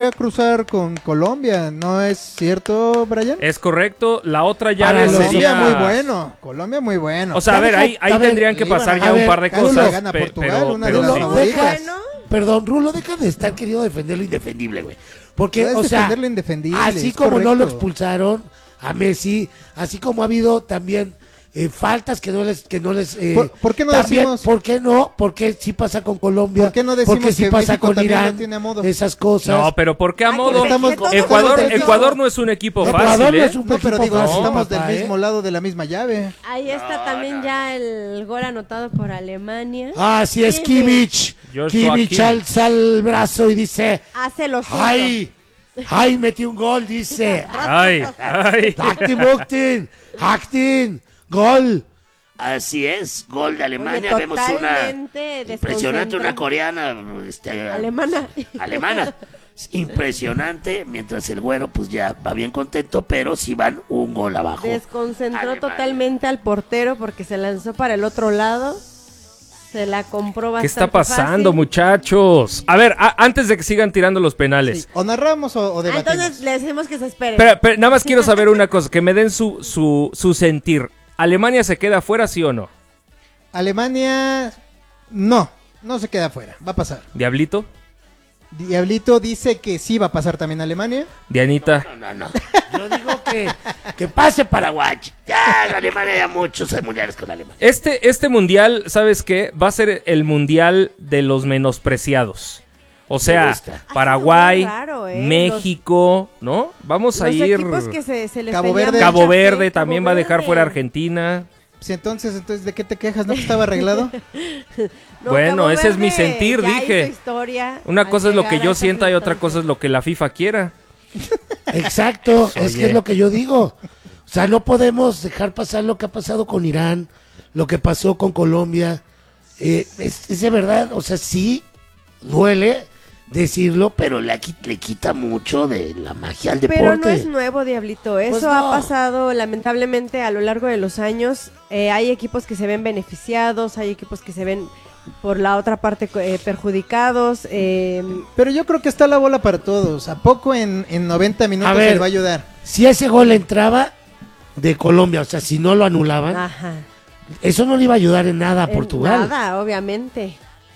a cruzar con Colombia, ¿no es cierto, Brian? Es correcto, la otra llave Colombia sería... Colombia muy bueno. O sea, a ver, ahí tendrían que pasar ya un par de Casi le cosas. gana Portugal, una de pero las sí. favoritas. Perdón, Rulo, deja de estar queriendo defender lo indefendible, güey. Porque, Puedes o sea, defender lo indefendible, así es como no lo correcto. expulsaron a Messi, así como ha habido también faltas que no les ¿Por qué no también, decimos? ¿por qué no? Porque sí pasa con Colombia. ¿Por qué no decimos porque sí que pasa México con también Irán? lo tiene a modo? Esas cosas. No, pero ¿por qué a modo? Estamos Ecuador no es un equipo Ecuador fácil, no ¿eh? es un No, pero equipo digo, fácil, estamos papá, del mismo lado de la misma llave. Ahí está también ya el gol anotado por Alemania. Ah, sí es Kimmich. Kimmich. Joshua Kimmich Kimmich. alza el brazo y dice, Hace los ¡ay! ¡Ay, metí un gol! Dice, Ay. Actin, gol. Así es, gol de Alemania. Oye, Vemos una totalmente impresionante, una desconcentrado. coreana Alemana. alemana. Impresionante, mientras el güero pues ya va bien contento, pero sí van un gol abajo. Desconcentró Alemania. totalmente al portero porque se lanzó para el otro lado. Se la compró bastante ¿Qué está pasando, fácil. muchachos? A ver, antes de que sigan tirando los penales. Sí, o narramos o debatimos. Entonces le decimos que se espere. Pero nada más quiero saber una cosa, que me den su sentir. ¿Alemania se queda fuera, sí o no? Alemania, no se queda fuera, va a pasar. ¿Diablito? Diablito dice que sí va a pasar también Alemania. ¿Dianita? No. Yo digo que pase Paraguay. Ya en Alemania ya muchos mundiales con Alemania. Este mundial, ¿sabes qué? Va a ser el mundial de los menospreciados. O sea, gusta. Paraguay, Ha sido muy raro, México, ¿no? Vamos a Los ir... equipos que se les Cabo tenía Verde. mucha Cabo fe, Verde Cabo también va a dejar Verde. fuera Argentina. Pues entonces, ¿de qué te quejas? ¿No que estaba arreglado? No, Bueno, Cabo ese es mi Verde sentir, ya dije. hizo historia Una al cosa es lo llegar que yo a esa sienta y otra instancia. cosa es lo que la FIFA quiera. Exacto, es que Oye. es lo que yo digo. O sea, no podemos dejar pasar lo que ha pasado con Irán, lo que pasó con Colombia. Es de verdad, o sea, sí duele decirlo, pero le quita mucho de la magia al deporte. Pero no es nuevo, Diablito. Eso Pues ha no. pasado lamentablemente a lo largo de los años. Hay equipos que se ven beneficiados, hay equipos que se ven por la otra parte perjudicados. Pero yo creo que está la bola para todos. ¿A poco en 90 minutos A ver. se le va a ayudar? Si ese gol entraba de Colombia, o sea, si no lo anulaban, Ajá. eso no le iba a ayudar en nada a En Portugal. Nada, obviamente.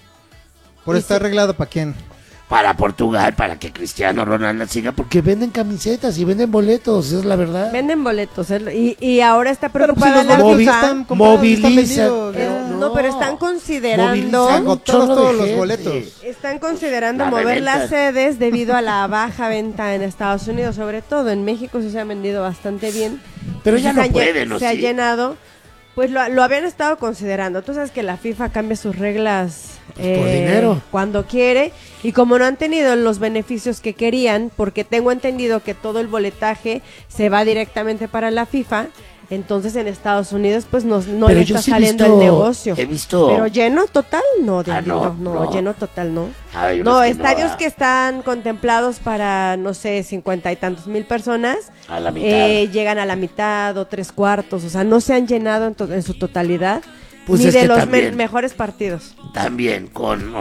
Por Y estar arreglado, ¿para quién? Para Portugal, para que Cristiano Ronaldo siga. Que venden camisetas y venden boletos, esa es la verdad. Venden boletos. Y ahora está Pero pues, si preocupada los la boletos Movi- FIFA. están comprados, están moviliza- vendidos. No, pero están considerando... Movilizan Agotados chorro de todos los gente. boletos. Están considerando La mover reventa. las sedes debido a la baja venta en Estados Unidos, sobre todo en México sí se han vendido bastante bien. Pero Y ya se no han lle- pueden, ¿o se ha sí? llenado. Pues lo habían estado considerando. Tú sabes que la FIFA cambia sus reglas por dinero. cuando quiere y como no han tenido los beneficios que querían, porque tengo entendido que todo el boletaje se va directamente para la FIFA. Entonces en Estados Unidos pues no Pero le yo está sí he saliendo visto- el negocio. He visto. Pero lleno total no, Diablito, no. lleno total no. Hay unos No, que estadios no, que están contemplados para, no sé, 50 y tantos mil personas, a la mitad. llegan a la mitad o 3/4, o sea, no se han llenado en su totalidad, Pues ni es de que los también- mejores partidos. También con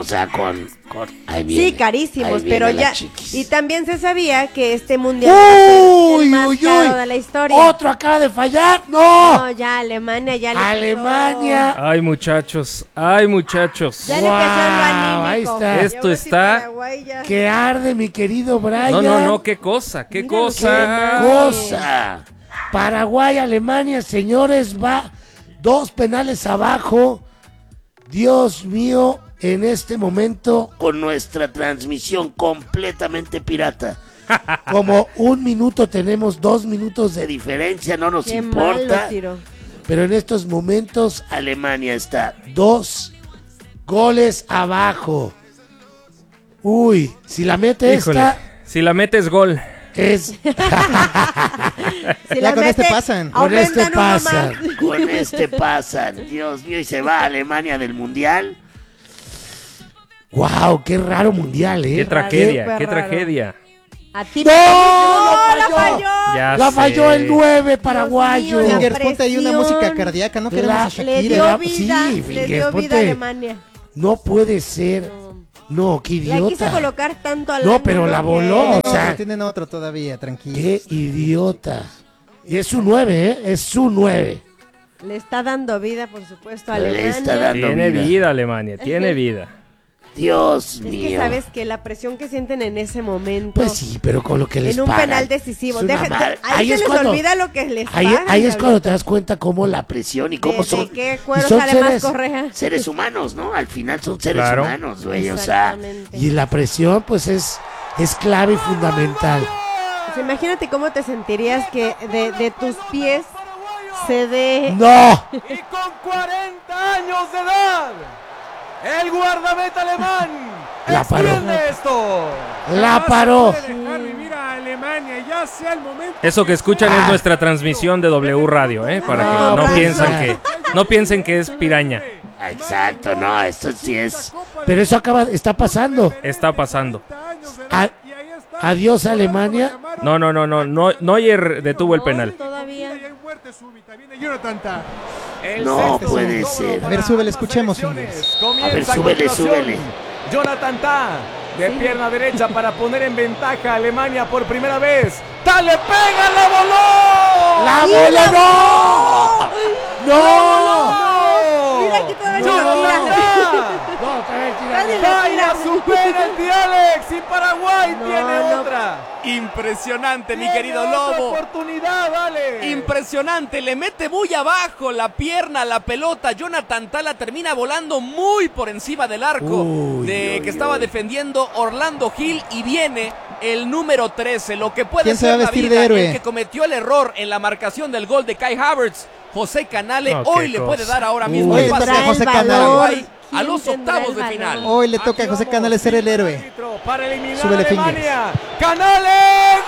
ahí Sí, viene, carísimos, ahí pero viene la ya. chiquis. Y también se sabía que este mundial va a ser el más caro de la historia. Otro acaba de fallar, no. No, ya Alemania, ya le Alemania. Ay, muchachos, ay, muchachos. Ya le empezó en lo Guau, ahí anímico. está. Y Esto ahora sí está- Paraguay ya- Que arde, mi querido Brian. No, qué cosa, qué Mira lo cosa. que- Cosa. Paraguay, Alemania, señores, va 2 penales abajo. Dios mío, en este momento, Con nuestra transmisión completamente pirata. como 1 minuto tenemos 2 minutos de Diferencia no nos Qué mal lo importa. tiró. pero en estos momentos Alemania está 2 goles abajo. Uy, si la mete Híjole, esta si la metes gol. es Si Ya la con este mete, pasan. Con este aumentan uno pasan. más. con este pasan. Dios mío, y se va a Alemania del mundial. wow, qué raro mundial, Qué ¿eh? tragedia, súper qué raro. tragedia. A ti ¡No! ¡No, ¡La falló! Ya La sé. falló el 9 paraguayo. Dios mío, Fingers, ponte ahí una presión. música cardíaca, no queremos a La- Le Shakira. dio Mira, vida, sí, le Figues, dio vida ponte. a Alemania. No puede ser. No, qué La quise idiota. colocar tanto al No, ángulo pero la que- voló. O sea, Tienen otro todavía, tranquilo. qué idiota. Y es su 9, ¿eh? Es su 9. Le está dando vida, por supuesto, a Le Alemania. está dando Tiene vida. vida Alemania, tiene vida. Dios Es que mío. sabes que la presión que sienten en ese momento, Pues sí, pero con lo que les en un pagan. penal decisivo, Es una deja- madre. ahí se les olvida lo que les ahí, pagan, ahí es Diablito. cuando te das cuenta cómo la Presión y cómo son ¿De qué y cuero son sale más seres- correa? seres humanos, ¿no? Al final son seres Claro. humanos, güey. O sea, Exactamente. y la presión pues es clave y fundamental. Pues imagínate cómo te sentirías que de tus pies se dé... ¡No! Y con 40 años de edad, el guardameta alemán La paró. extiende esto. La paró. Eso que escuchan es nuestra transmisión de W Radio, para que No, no gracias. piensen que es piraña. exacto, no, esto sí es. Pero eso está pasando. Está pasando. Adiós Alemania. No, Neuer detuvo el penal. Todavía. No puede ser. A ver, súbele, escuchemos, Ingrid. Comienza A ver, a súbele, continuación. súbele. Jonathan Tah, de pierna derecha para poner en ventaja a Alemania por primera vez. ¡Ta le pega, la voló! ¡La bola no! ¡No! Mira que todavía ¡Jonathan no lo tira. Tah! No, otra vez, Nadie tírale. lo ¡Vaya tira. su penalti, Alex! ¡Y Paraguay No, tiene no. otra! Impresionante, mi ¡Tiene querido otra Lobo. oportunidad, Alex! Impresionante, le mete muy abajo la pierna a la pelota. Jonathan Tala termina volando muy por encima del arco que estaba defendiendo Orlando Gil y viene el número 13, lo que puede ¿Quién se va ser a la vestir vida, de héroe? el que cometió el error en la marcación del gol de Kai Havertz. José Canale No, hoy qué le cosa. puede dar ahora mismo Uy, el pase trae el a valor. Paraguay a ¿Quién los tendrá octavos el de valor? final. Hoy le toca a José Canales ser el héroe. Para eliminar Súbele a Alemania. fingers. ¡Canales!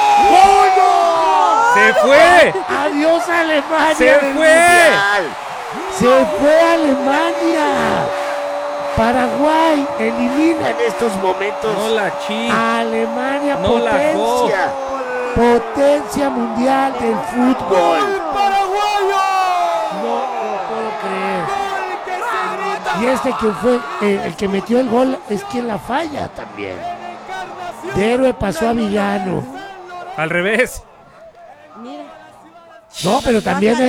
¡Gol! ¡Se fue! ¡Adiós Alemania! ¡Se del fue! Mundial! ¡Se fue Alemania! Paraguay elimina En estos momentos. No la chi. a Alemania, No la potencia, potencia mundial del fútbol. ¡Paraguayo! No lo puedo creer. ¡Gol que se grita! Y este que fue el que metió el gol es quien la falla también. De héroe pasó a villano. Al revés. Mira. No, pero también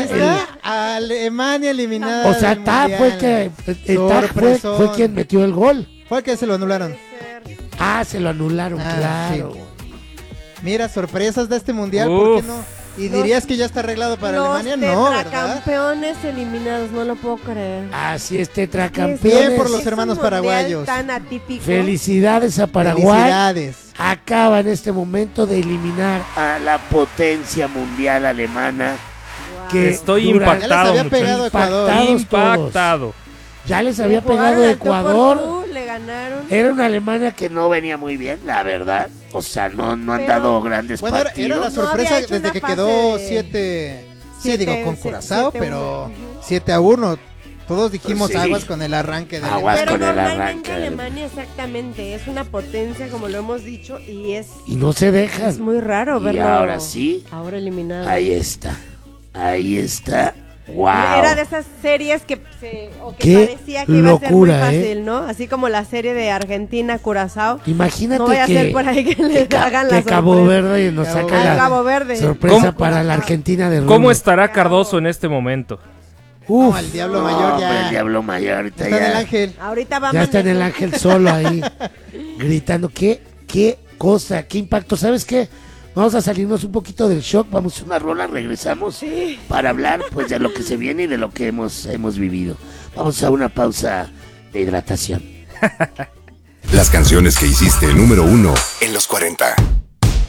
Alemania eliminada. o sea, del Ta fue el Mundial. que Ta Sorpresón. fue quien metió el gol. Fue el que se lo anularon. Ah, se lo anularon, claro. sí. Mira, sorpresas de este mundial, Uf. ¿por qué no? ¿Y dirías que ya está arreglado para Los Alemania? No, ¿verdad? tetracampeones eliminados, no lo puedo creer. Así es, Bien tetracampeones. por los Es hermanos un mundial paraguayos. tan atípico. Felicidades a Paraguay. Felicidades. Acaba en este momento de eliminar A la potencia mundial alemana. que Estoy durante- Ya les había muchachos. pegado a Ecuador. Impactados todos. Impactado. Ya les Le había jugaron pegado al tú por Ecuador. tú, le ganaron. Era una Alemania Que no venía muy bien, la verdad. O sea, no han Pero- dado grandes Bueno, era partidos. la No sorpresa había hecho desde una que fase quedó de 7. Sí, siete- digo, con se- Curazao, 7-1. pero Ujú. 7-1. Todos dijimos Pues sí. aguas con el arranque de Aguas Alemania. Pero con el normalmente arranque. Alemania exactamente es una potencia, como lo hemos dicho, y es y no se dejan. muy raro Y verlo. ahora sí. Ahora eliminado. Ahí está. Ahí está. Wow. Era de esas series que Qué parecía que iba a ser muy locura, fácil, ¿no? Así como la serie de Argentina-Curazao. Imagínate No vaya a ser que, por ahí que le hagan la que Cabo sorpresa. Verde nos Cabo saca Verde. la Cabo Verde. sorpresa ¿Cómo- para la Argentina de ¿Cómo Rubio. estará Cardoso en este momento? Uf, No, el Diablo No, Mayor hombre, el ya. Diablo Mayor ahorita Está en el ya. ángel. Ahorita va a ya está en el amanecer. ángel solo ahí, gritando. Qué cosa, qué impacto. ¿Sabes qué? Vamos a salirnos un poquito del shock. Vamos Una rola, regresamos para hablar pues de lo que se viene y de lo que hemos vivido. Vamos a una pausa de hidratación. Las canciones que hiciste número 1 en los 40.